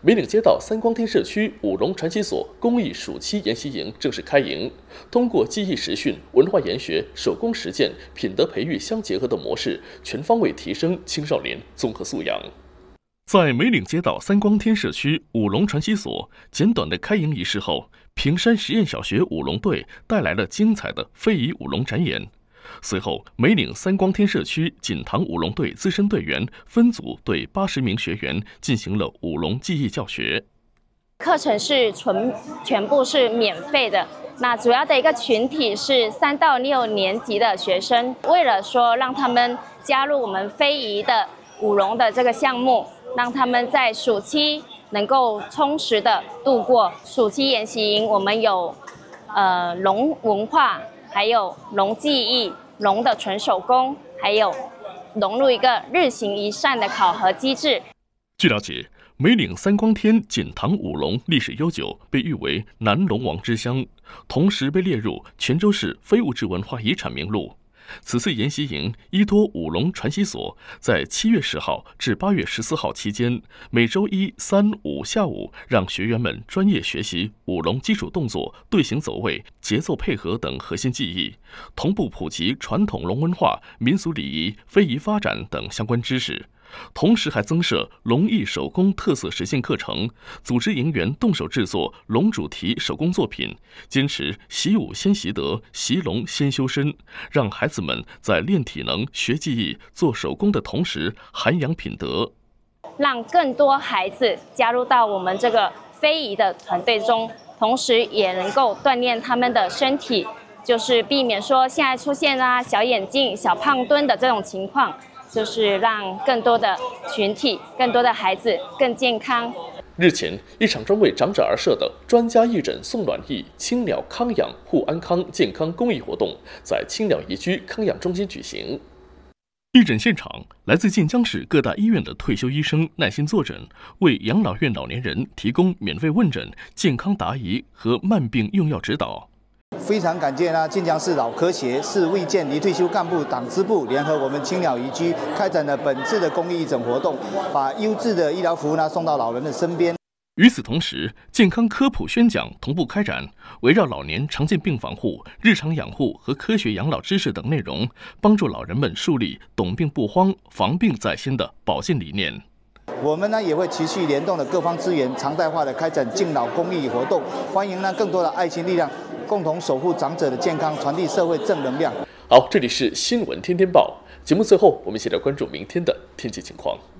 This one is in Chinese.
梅岭街道三光厅社区五龙传习所公益暑期研习营正式开营。通过技艺实训、文化研学、手工实践、品德培育相结合的模式，全方位提升青少年综合素养。在梅岭街道三光天社区五龙传习所简短的开营仪式后，平山实验小学舞龙队带来了精彩的非遗舞龙展演。随后，梅岭三光天社区锦塘舞龙队资深队员分组对80名学员进行了舞龙技艺教学。 课程是全部是免费的。那主要的一个群体是3到6年级的学生，为了说让他们加入我们非遗的舞龙的这个项目，让他们在暑期能够充实的度过暑期研习营。我们有龙文化，还有龙技艺、龙的纯手工，还有融入一个日行一善的考核机制。 据了解，梅岭三光天锦塘舞龙历史悠久，被誉为南龙王之乡，同时被列入泉州市非物质文化遗产名录。此次研习营依托舞龙传习所，在7月10号至8月14号期间，每周1、3、5下午，让学员们专业学习舞龙基础动作、队形走位、节奏配合等核心技艺，同步普及传统龙文化、民俗礼仪、非遗发展等相关知识。同时还增设龙艺手工特色实践课程，组织营员动手制作龙主题手工作品，坚持习武先习德，习龙先修身，让孩子们在练体能、学技艺、做手工的同时涵养品德， 让更多孩子加入到我们这个非遗的团队中，同时也能够锻炼他们的身体，就是避免说现在出现小眼镜、小胖墩的这种情况。就是让更多的群体、更多的孩子更健康。 日前，一场专为长者而设的专家义诊送暖意、青鸟康养护安康健康公益活动，在青鸟宜居康养中心举行。义诊现场，来自晋江市各大医院的退休医生耐心坐诊，为养老院老年人提供免费问诊、健康答疑和慢病用药指导。 非常感谢晋江市老科协、市卫健离退休干部党支部联合我们青鸟宜居开展了本次的公益义诊活动，把优质的医疗服务送到老人的身边。 与此同时，健康科普宣讲同步开展，围绕老年常见病防护、日常养护和科学养老知识等内容，帮助老人们树立懂病不慌、防病在先的保健理念。 我们也会持续联动的各方资源，常态化的开展敬老公益活动，欢迎更多的爱心力量，共同守护长者的健康，传递社会正能量。 好，这里是新闻天天报节目，最后我们一起来关注明天的天气情况。